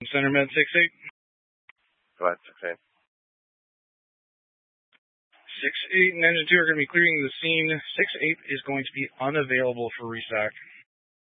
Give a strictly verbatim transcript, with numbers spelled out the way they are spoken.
Center Med six eight. Go ahead, six eight. six eight and Engine two are going to be clearing the scene. six eight is going to be unavailable for restock.